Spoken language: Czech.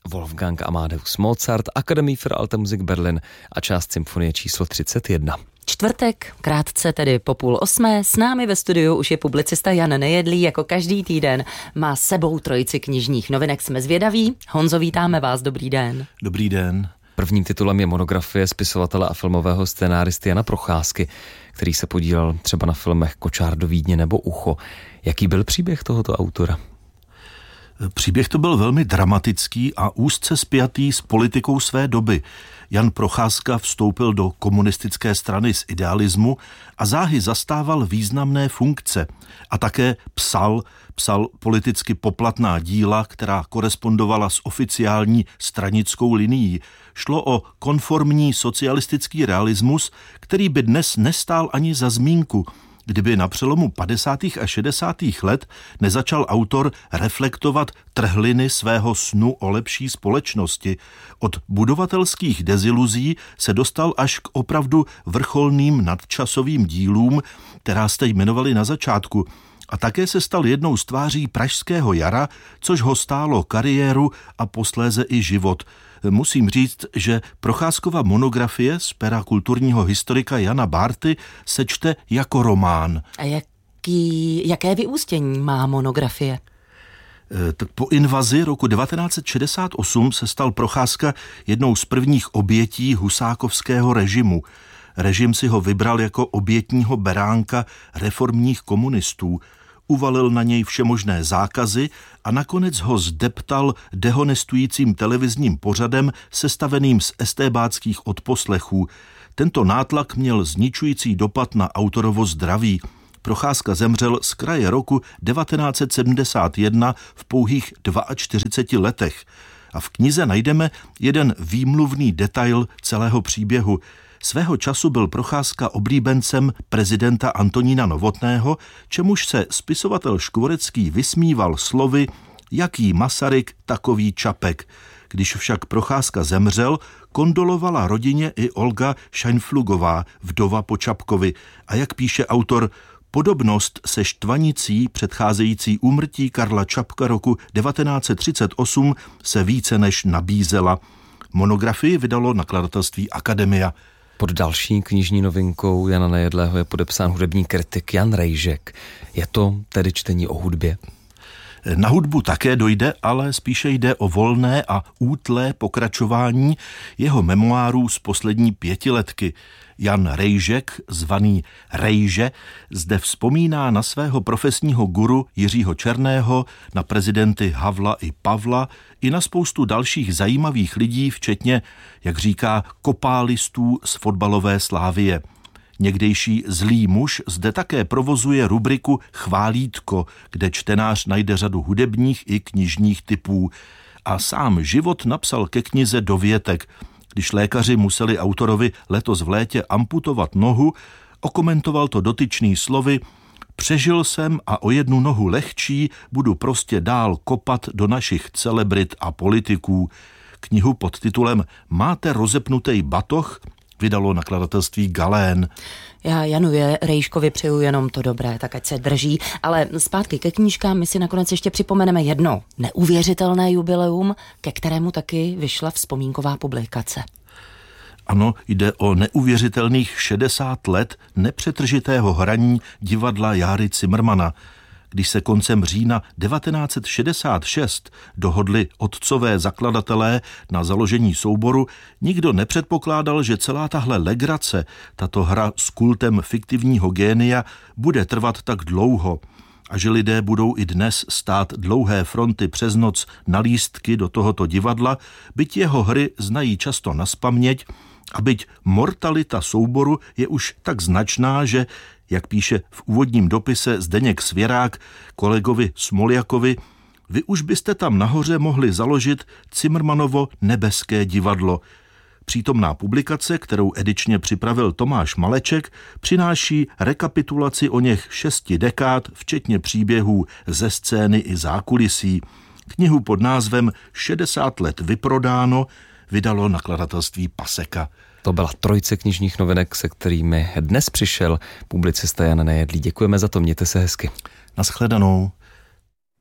Wolfgang Amadeus Mozart, Akademie für Alte Musik Berlin a část symfonie číslo 31. Čtvrtek, krátce tedy po 7:30, s námi ve studiu už je publicista Jan Nejedlý, jako každý týden má s sebou trojici knižních novinek, jsme zvědaví. Honzo, vítáme vás, dobrý den. Dobrý den. Prvním titulem je monografie spisovatele a filmového scenáristy Jana Procházky, který se podílel třeba na filmech Kočár do Vídně nebo Ucho. Jaký byl příběh tohoto autora? Příběh to byl velmi dramatický a úzce spjatý s politikou své doby. Jan Procházka vstoupil do komunistické strany z idealismu a záhy zastával významné funkce a také psal politicky poplatná díla, která korespondovala s oficiální stranickou linií. Šlo o konformní socialistický realismus, který by dnes nestál ani za zmínku, kdyby na přelomu 50. a 60. let nezačal autor reflektovat trhliny svého snu o lepší společnosti. Od budovatelských deziluzí se dostal až k opravdu vrcholným nadčasovým dílům, která jste jmenovali na začátku, a také se stal jednou z tváří pražského jara, což ho stálo kariéru a posléze i život. Musím říct, že Procházkova monografie z pera kulturního historika Jana Bárty se čte jako román. A jaké vyústění má monografie? Tak po invazi roku 1968 se stal Procházka jednou z prvních obětí husákovského režimu. Režim si ho vybral jako obětního beránka reformních komunistů. Uvalil na něj všemožné zákazy a nakonec ho zdeptal dehonestujícím televizním pořadem sestaveným z estébáckých odposlechů. Tento nátlak měl zničující dopad na autorovo zdraví. Procházka zemřel z kraje roku 1971 v pouhých 42 letech. A v knize najdeme jeden výmluvný detail celého příběhu. Svého času byl Procházka oblíbencem prezidenta Antonína Novotného, čemuž se spisovatel Škvorecký vysmíval slovy jaký Masaryk, takový Čapek. Když však Procházka zemřel, kondolovala rodině i Olga Šajnflugová, vdova po Čapkovi. A jak píše autor, podobnost se štvanicí předcházející úmrtí Karla Čapka roku 1938 se více než nabízela. Monografii vydalo nakladatelství Akademia. Pod další knižní novinkou Jana Nejedlého je podepsán hudební kritik Jan Rejžek. Je to tedy čtení o hudbě? Na hudbu také dojde, ale spíše jde o volné a útlé pokračování jeho memoárů z poslední 5letky. Jan Rejžek, zvaný Rejže, zde vzpomíná na svého profesního guru Jiřího Černého, na prezidenty Havla i Pavla i na spoustu dalších zajímavých lidí, včetně, jak říká, kopálistů z fotbalové Slávie. Někdejší zlý muž zde také provozuje rubriku Chválítko, kde čtenář najde řadu hudebních i knižních tipů. A sám život napsal ke knize dovětek. Když lékaři museli autorovi letos v létě amputovat nohu, okomentoval to dotyčný slovy: přežil jsem a o jednu nohu lehčí budu prostě dál kopat do našich celebrit a politiků. Knihu pod titulem Máte rozepnutej batoh vydalo nakladatelství Galén. Já Janu Rejškovi přeju jenom to dobré, tak ať se drží, ale zpátky ke knížkám my si nakonec ještě připomeneme jedno neuvěřitelné jubileum, ke kterému taky vyšla vzpomínková publikace. Ano, jde o neuvěřitelných 60 let nepřetržitého hraní divadla Járy Cimrmana. Když se koncem října 1966 dohodli otcové zakladatelé na založení souboru, nikdo nepředpokládal, že celá tahle legrace, tato hra s kultem fiktivního génia, bude trvat tak dlouho a že lidé budou i dnes stát dlouhé fronty přes noc na lístky do tohoto divadla, byť jeho hry znají často nazpaměť a byť mortalita souboru je už tak značná, že, jak píše v úvodním dopise Zdeněk Svěrák kolegovi Smoljakovi, vy už byste tam nahoře mohli založit Cimrmanovo Nebeské divadlo. Přítomná publikace, kterou edičně připravil Tomáš Maleček, přináší rekapitulaci oněch 6 dekád, včetně příběhů ze scény i zákulisí. Knihu pod názvem 60 let vyprodáno vydalo nakladatelství Paseka. To byla trojice knižních novinek, se kterými dnes přišel publicista Jan Nejedlý. Děkujeme za to, mějte se hezky. Naschledanou.